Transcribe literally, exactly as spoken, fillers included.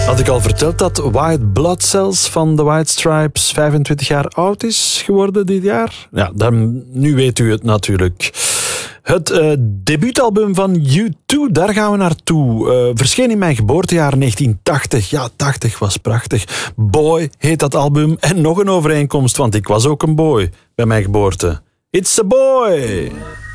Had ik al verteld dat White Blood Cells van de White Stripes vijfentwintig jaar oud is geworden dit jaar? Ja, dan, nu weet u het natuurlijk. Het uh, debuutalbum van U twee, daar gaan we naartoe. Uh, verscheen in mijn geboortejaar negentien tachtig. Ja, tachtig was prachtig. Boy heet dat album. En nog een overeenkomst, want ik was ook een boy bij mijn geboorte. It's a boy!